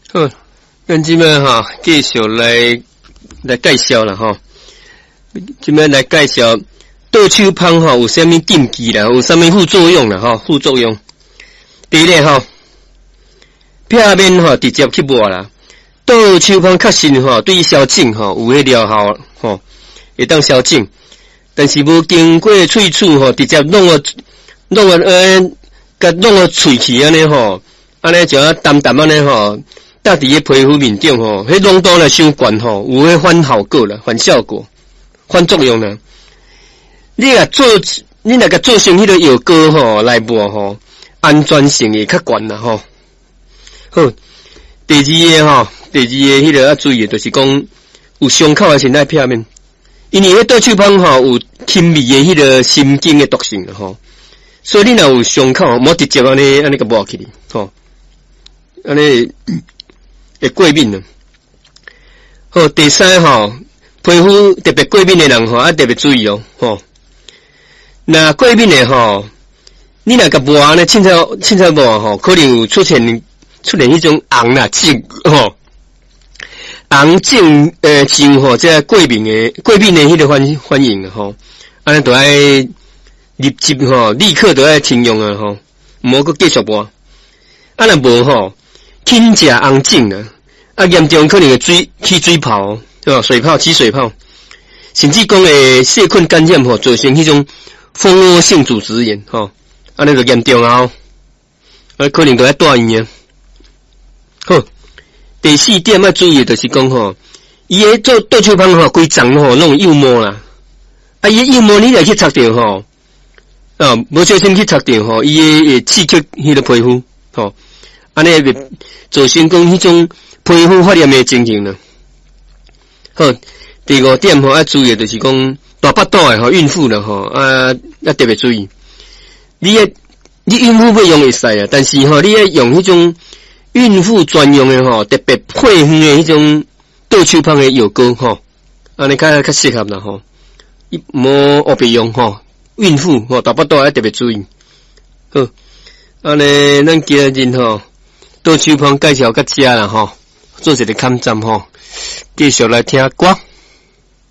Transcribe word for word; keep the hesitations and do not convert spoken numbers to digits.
好，咱即摆哈继续来来介绍啦哈。即摆来介绍倒手芳哈有啥物禁忌啦，有啥物副作用啦哈？副作用。第一个哈，片面哈直接去抹啦。倒手芳确实哈对消肿哈有迄疗效吼，会当消肿，但是无经过喙齿吼直接弄个弄个呃，甲弄个喙齿安尼吼，安尼就啊淡淡安尼吼。搭伫个皮肤面顶吼，迄浓度若伤悬吼，有迄反效果啦，反效果、反作用啦。你若做，你若甲做成迄个药膏吼来抹吼，安全性会较悬啦吼。好，第二个吼，第二个迄个要注意的就是讲有伤口的身体片面，因为迄倒手芳吼有轻微的迄个神经的毒性啦吼，所以你若有伤口，莫直接安尼安尼个抹起哩吼，安尼。会过敏了。好，第三吼，皮肤特别过敏的人吼，要特别注意哦，吼。那过敏的吼，你若个抹呢，凊彩凊彩抹吼，可能有出现出现迄种红啦、肿吼，红肿呃肿吼，这过敏的过敏的迄个反反应吼，安尼都爱立即吼，立刻都爱停用啊吼，莫阁继续抹。啊若无吼。轻者红肿啊，啊严重可能会水起水泡，对吧？水泡起水泡，甚至讲诶细菌感染吼，造成迄种蜂窝性组织炎吼，安尼就严重啊，啊可能都要住院啊。好，第四点要注意就是讲吼，伊诶做倒手芳吼，规丛吼弄幼毛啦，啊伊幼毛你来去擦掉吼，啊无小心去擦掉吼，伊诶会刺激迄个皮肤吼。安尼会造成讲迄种皮肤发炎的情形啦。好，第五点吼要注意的就是讲大腹肚的吼孕妇啦吼啊要特别注意。你诶你孕妇要用会使啊，但是吼你要用迄种孕妇专用的吼特别配方的迄种倒手芳的药膏吼，安尼较较适合啦吼。伊无黑白用吼，孕妇吼大腹肚要特别注意。好，安尼咱今日吼。倒手芳介绍到这啦吼，做一个看站吼，继续来听歌。